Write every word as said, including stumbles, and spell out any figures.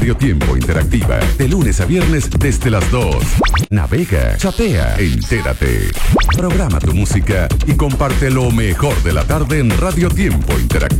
Radio Tiempo Interactiva, de lunes a viernes desde las dos. Navega, chatea, entérate. Programa tu música y comparte lo mejor de la tarde en Radio Tiempo Interactiva.